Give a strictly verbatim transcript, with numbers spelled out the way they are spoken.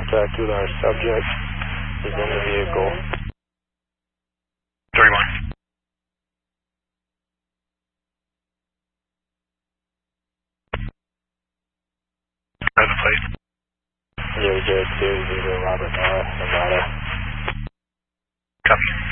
contact with our subject. He's in the vehicle. thirty-one. Have the plate. zero zero two zero Robert Noah, Nevada. Copy.